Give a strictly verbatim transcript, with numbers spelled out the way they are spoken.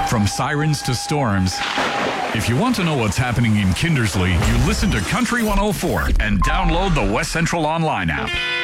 From sirens to storms, if you want to know what's happening in Kindersley, you listen to Country one oh four and download the West Central Online app.